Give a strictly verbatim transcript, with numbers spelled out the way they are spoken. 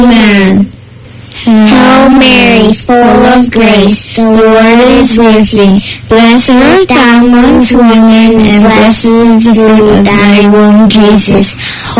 Amen. Hail Mary, full of grace, the Lord is with thee. Blessed art thou amongst women, and blessed is the fruit of thy womb, Jesus.